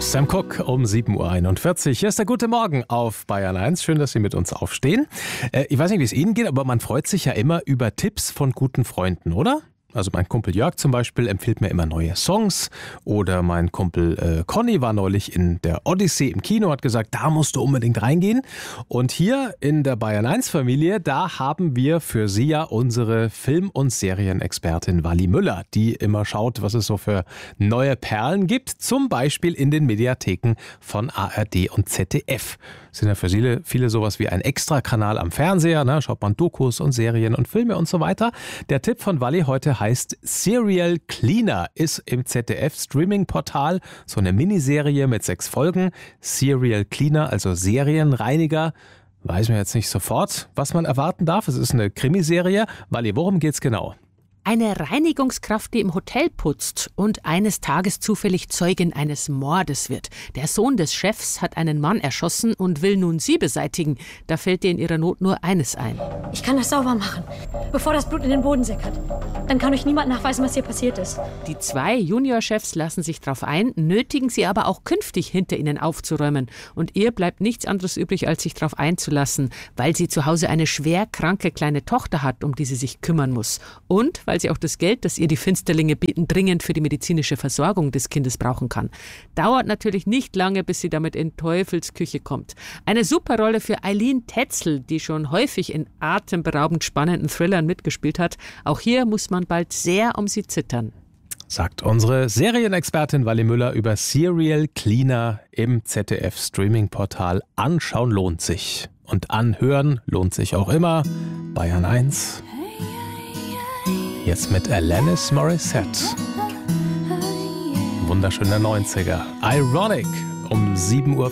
Sam Cooke um 7.41 Uhr. Hier ist der Gute Morgen auf Bayern 1. Schön, dass Sie mit uns aufstehen. Ich weiß nicht, wie es Ihnen geht, aber man freut sich ja immer über Tipps von guten Freunden, oder? Also mein Kumpel Jörg zum Beispiel empfiehlt mir immer neue Songs. Oder mein Kumpel Conny war neulich in der Odyssee im Kino, hat gesagt, da musst du unbedingt reingehen. Und hier in der Bayern 1 Familie, da haben wir für Sie ja unsere Film- und Serienexpertin Wally Müller, die immer schaut, was es so für neue Perlen gibt. Zum Beispiel in den Mediatheken von ARD und ZDF. Sind ja für viele sowas wie ein Extrakanal am Fernseher, ne? Schaut man Dokus und Serien und Filme und so weiter. Der Tipp von Wally heute heißt Serial Cleaner, ist im ZDF-Streaming-Portal so eine Miniserie mit 6 Folgen. Serial Cleaner, also Serienreiniger. Weiß man jetzt nicht sofort, was man erwarten darf. Es ist eine Krimiserie. Wally, worum geht's genau? Eine Reinigungskraft, die im Hotel putzt und eines Tages zufällig Zeugin eines Mordes wird. Der Sohn des Chefs hat einen Mann erschossen und will nun sie beseitigen. Da fällt ihr in ihrer Not nur eines ein. Ich kann das sauber machen, bevor das Blut in den Boden sickert. Dann kann euch niemand nachweisen, was hier passiert ist. Die 2 Juniorchefs lassen sich darauf ein, nötigen sie aber auch künftig hinter ihnen aufzuräumen. Und ihr bleibt nichts anderes übrig, als sich darauf einzulassen, weil sie zu Hause eine schwer kranke kleine Tochter hat, um die sie sich kümmern muss. Und weil sie auch das Geld, das ihr die Finsterlinge bieten, dringend für die medizinische Versorgung des Kindes brauchen kann. Dauert natürlich nicht lange, bis sie damit in Teufelsküche kommt. Eine super Rolle für Eileen Tetzel, die schon häufig in atemberaubend spannenden Thrillern mitgespielt hat. Auch hier muss man bald sehr um sie zittern. Sagt unsere Serienexpertin Wally Müller über Serial Cleaner im ZDF-Streaming-Portal. Anschauen lohnt sich. Und anhören lohnt sich auch immer. Bayern 1. Jetzt mit Alanis Morissette. Wunderschöner 90er. Ironic um 7.40 Uhr.